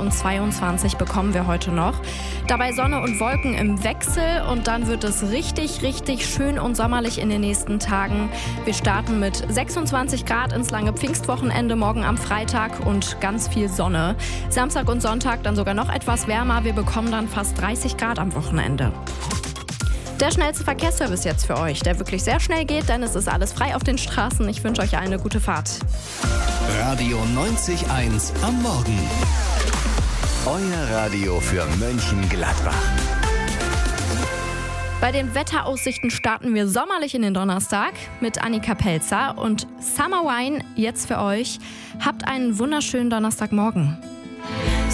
und 22 bekommen wir heute noch. Dabei Sonne und Wolken im Wechsel und dann wird es richtig, richtig schön und sommerlich in den nächsten Tagen. Wir starten mit 26 Grad ins lange Pfingstwochenende morgen am Freitag und ganz viel Sonne. Samstag und Sonntag dann sogar noch etwas wärmer. Wir bekommen dann fast 30 Grad am Wochenende. Der schnellste Verkehrsservice jetzt für euch, der wirklich sehr schnell geht, denn es ist alles frei auf den Straßen. Ich wünsche euch eine gute Fahrt. Radio 90.1 am Morgen. Euer Radio für Mönchengladbach. Bei den Wetteraussichten starten wir sommerlich in den Donnerstag mit Annika Pelzer und Summer Wine jetzt für euch. Habt einen wunderschönen Donnerstagmorgen.